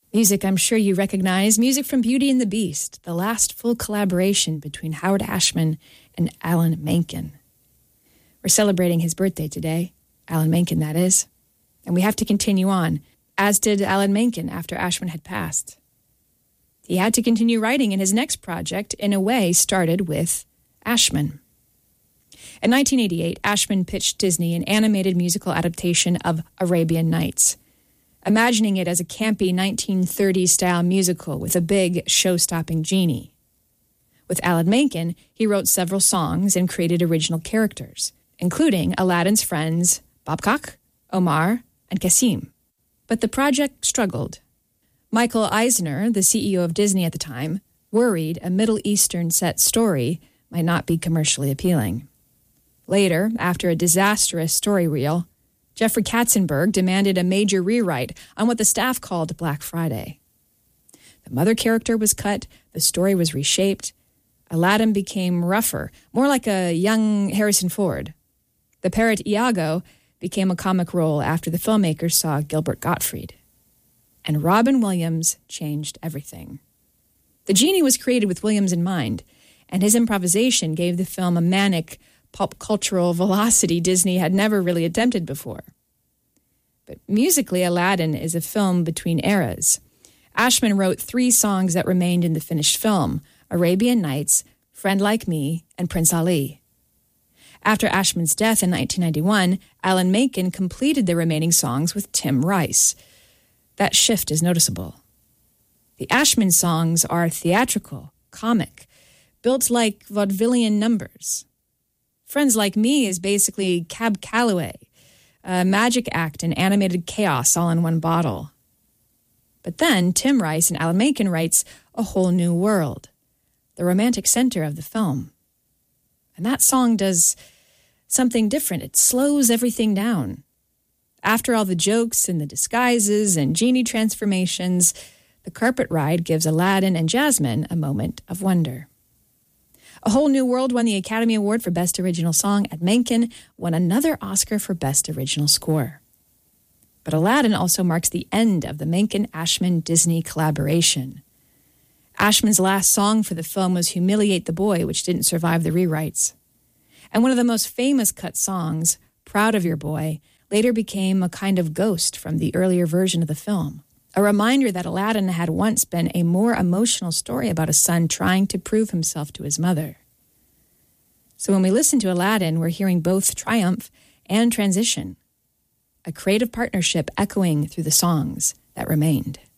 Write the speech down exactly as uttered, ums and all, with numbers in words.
Music I'm sure you recognize, music from Beauty and the Beast, the last full collaboration between Howard Ashman and Alan Menken. We're celebrating his birthday today, Alan Menken, that is. And we have to continue on, as did Alan Menken after Ashman had passed. He had to continue writing, and his next project, in a way, started with Ashman. In nineteen eighty-eight, Ashman pitched Disney an animated musical adaptation of Arabian Nights, imagining it as a campy nineteen thirties-style musical with a big, show-stopping genie. With Alan Menken, he wrote several songs and created original characters, including Aladdin's friends Babkak, Omar, and Kasim. But the project struggled. Michael Eisner, the C E O of Disney at the time, worried a Middle Eastern-set story might not be commercially appealing. Later, after a disastrous story reel, Jeffrey Katzenberg demanded a major rewrite on what the staff called Black Friday. The mother character was cut, the story was reshaped. Aladdin became rougher, more like a young Harrison Ford. The parrot Iago became a comic role after the filmmakers saw Gilbert Gottfried. And Robin Williams changed everything. The genie was created with Williams in mind, and his improvisation gave the film a manic, pop cultural velocity Disney had never really attempted before. But musically, Aladdin is a film between eras. Ashman wrote three songs that remained in the finished film: Arabian Nights, Friend Like Me, and Prince Ali. After Ashman's death in nineteen ninety-one, Alan Menken completed the remaining songs with Tim Rice. That shift is noticeable. The Ashman songs are theatrical, comic, built like vaudevillian numbers. Friends Like Me is basically Cab Calloway, a magic act and animated chaos all in one bottle. But then Tim Rice and Alan Menken writes A Whole New World, the romantic center of the film. And that song does something different. It slows everything down. After all the jokes and the disguises and genie transformations, the carpet ride gives Aladdin and Jasmine a moment of wonder. A Whole New World won the Academy Award for Best Original Song, and Menken won another Oscar for Best Original Score. But Aladdin also marks the end of the Menken-Ashman-Disney collaboration. Ashman's last song for the film was Humiliate the Boy, which didn't survive the rewrites. And one of the most famous cut songs, Proud of Your Boy, later became a kind of ghost from the earlier version of the film, a reminder that Aladdin had once been a more emotional story about a son trying to prove himself to his mother. So when we listen to Aladdin, we're hearing both triumph and transition, a creative partnership echoing through the songs that remained.